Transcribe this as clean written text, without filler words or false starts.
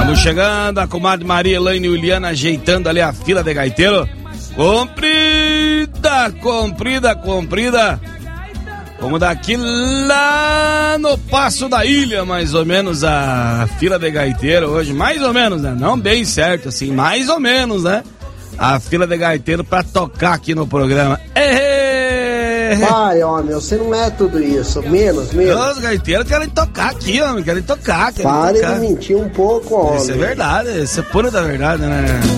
Vamos chegando, a comadre Maria Elaine e Juliana ajeitando ali a fila de gaiteiro. Comprida. Vamos daqui lá no Passo da Ilha, mais ou menos, a fila de gaiteiro hoje. Mais ou menos, né? Não bem certo, assim, mais ou menos, né? A fila de gaiteiro pra tocar aqui no programa. Pai, homem, você não é tudo isso, menos. Os gaiteiros querem tocar aqui, homem, querem tocar. Pare de mentir um pouco, homem. Isso é verdade, isso é pura da verdade, né?